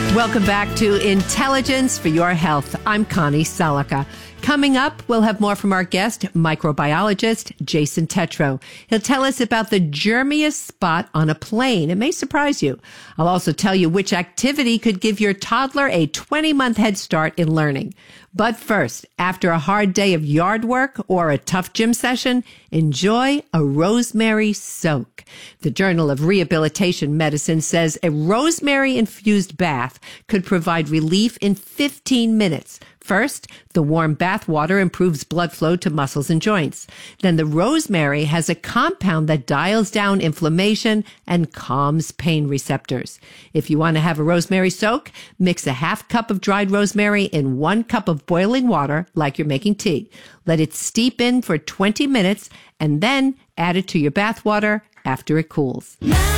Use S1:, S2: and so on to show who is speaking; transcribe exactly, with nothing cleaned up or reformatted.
S1: Welcome back to Intelligence for Your Health. I'm Connie Salaka. Coming up, we'll have more from our guest, microbiologist Jason Tetro. He'll tell us about the germiest spot on a plane. It may surprise you. I'll also tell you which activity could give your toddler a twenty-month head start in learning. But first, after a hard day of yard work or a tough gym session, enjoy a rosemary soak. The Journal of Rehabilitation Medicine says a rosemary-infused bath could provide relief in fifteen minutes. First, the warm bath water improves blood flow to muscles and joints. Then the rosemary has a compound that dials down inflammation and calms pain receptors. If you want to have a rosemary soak, mix a half cup of dried rosemary in one cup of boiling water like you're making tea. Let it steep in for twenty minutes and then add it to your bath water after it cools.